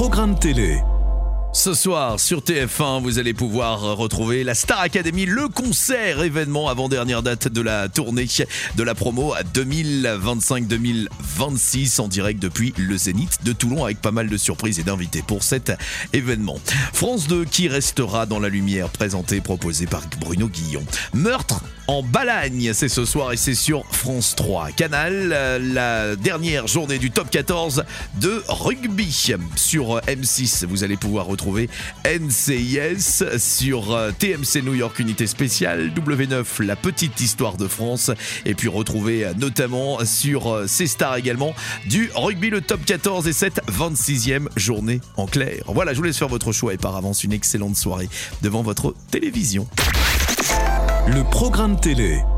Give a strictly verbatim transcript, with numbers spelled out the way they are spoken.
programme télé. Ce soir sur T F un, vous allez pouvoir retrouver la Star Academy, le concert événement avant-dernière date de la tournée de la promo deux mille vingt-cinq deux mille vingt-six en direct depuis le Zénith de Toulon avec pas mal de surprises et d'invités pour cet événement. France deux qui restera dans la lumière, présenté, proposé par Bruno Guillon. Meurtre en Balagne, c'est ce soir et c'est sur France trois. Canal, la dernière journée du top quatorze de rugby. Sur M six, vous allez pouvoir retrouver N C I S. Sur T M C New York, unité spéciale. W neuf, la petite histoire de France. Et puis retrouver notamment sur C Stars également du rugby, le top quatorze et cette vingt-sixième journée en clair. Voilà, je vous laisse faire votre choix et par avance une excellente soirée devant votre télévision. Le programme télé.